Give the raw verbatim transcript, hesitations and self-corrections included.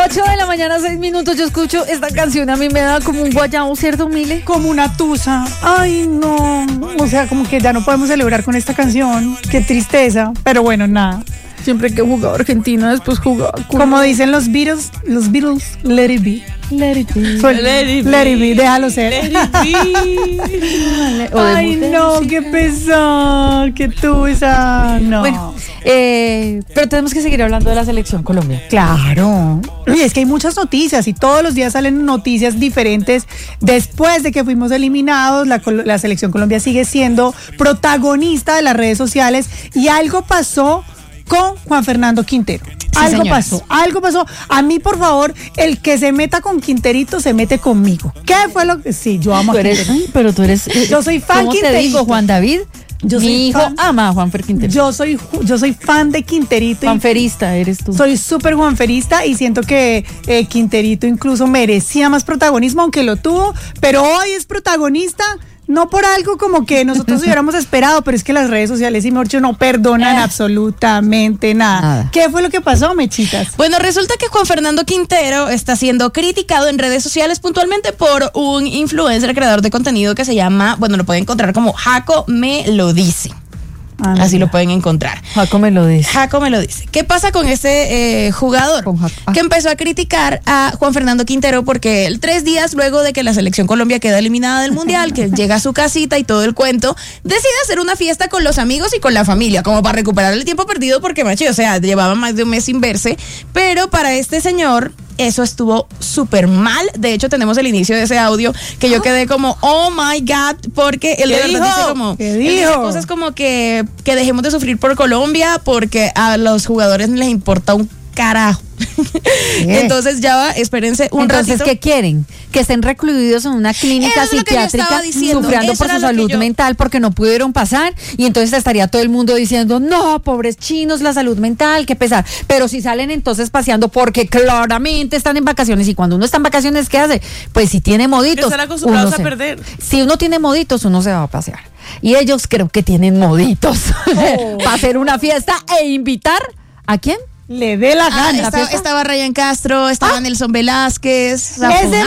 ocho de la mañana, seis minutos. Yo escucho esta canción, a mí me da como un guayabo, ¿cierto, Mile? Como una tusa. Ay, no. O sea, como que ya no podemos celebrar con esta canción. Qué tristeza. Pero bueno, nada. Siempre que jugaba Argentina, después jugaba. Como dicen los Beatles, los Beatles, let it be. Let it be. Suel- let, it be. let it be, déjalo ser. Let it be. Ay, no, qué pesar, qué tusa. No. Bueno, eh, pero tenemos que seguir hablando de la selección Colombia. Claro. Y es que hay muchas noticias y todos los días salen noticias diferentes. Después de que fuimos eliminados, la, la selección Colombia sigue siendo protagonista de las redes sociales y algo pasó con Juan Fernando Quintero. Sí, algo señores. pasó, algo pasó. A mí, por favor, el que se meta con Quinterito se mete conmigo. ¿Qué fue lo que...? Sí, yo amo tú a eres, Quintero. Pero tú eres... Yo soy fan ¿Cómo Quinterito. te digo, Juan David? Yo soy Mi hijo fan, ama a Juanfer Quintero. Yo soy, yo soy fan de Quinterito. Juanferista eres tú. Soy súper juanferista y siento que eh, Quinterito incluso merecía más protagonismo, aunque lo tuvo, pero hoy es protagonista. No por algo como que nosotros hubiéramos esperado, pero es que las redes sociales y Morcho no perdonan eh. absolutamente nada. nada. ¿Qué fue lo que pasó, Mechitas? Bueno, resulta que Juan Fernando Quintero está siendo criticado en redes sociales puntualmente por un influencer creador de contenido que se llama, bueno, lo pueden encontrar como Jaco Me Lo Dice. Ah, Así lo pueden encontrar. Jaco me lo dice. Jaco me lo dice. ¿Qué pasa con este eh, jugador? Con ah. Que empezó a criticar a Juan Fernando Quintero porque él, tres días luego de que la selección Colombia queda eliminada del Mundial, que llega a su casita y todo el cuento, decide hacer una fiesta con los amigos y con la familia, como para recuperar el tiempo perdido porque, macho, o sea, llevaba más de un mes sin verse. Pero para este señor... eso estuvo súper mal. De hecho, tenemos el inicio de ese audio que yo quedé como, oh my God, porque él de verdad dice como, ¿Qué él dijo? dice cosas como que, que dejemos de sufrir por Colombia porque a los jugadores les importa un carajo. Entonces ya va, espérense un Entonces, ratito. ¿qué quieren? Que estén recluidos en una clínica Eso es lo que yo psiquiátrica estaba diciendo, sufriendo eso por era su lo que salud yo- mental porque no pudieron pasar y entonces estaría todo el mundo diciendo, no, pobres chinos, la salud mental, qué pesar. Pero si salen entonces paseando porque claramente están en vacaciones y cuando uno está en vacaciones, ¿qué hace? Pues si tiene moditos. Están acostumbrados uno a se- perder. Si uno tiene moditos, uno se va a pasear. Y ellos creo que tienen moditos Oh. para hacer una fiesta e invitar ¿a quién? Le dé la Ah, gana. estaba, estaba Ryan Castro, estaba Ah. Nelson Velázquez. O sea, Es fue de una